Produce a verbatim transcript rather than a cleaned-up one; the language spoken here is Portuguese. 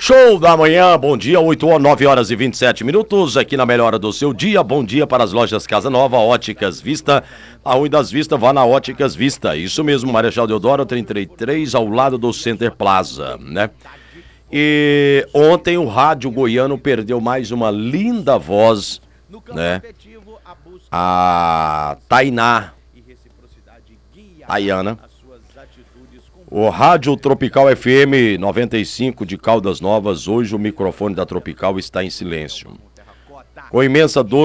Show da manhã, bom dia, oito horas, nove horas e vinte e sete minutos, aqui na melhora do seu dia. Bom dia para as lojas Casa Nova, Óticas Vista. A Ui das Vistas, vá na Óticas Vista. Isso mesmo, Marechal Deodoro, trinta e três, ao lado do Center Plaza, né? E ontem o rádio goiano perdeu mais uma linda voz, né? A Tainá, Tayana. O Rádio Tropical F M noventa e cinco de Caldas Novas, hoje o microfone da Tropical está em silêncio. Com imensa dor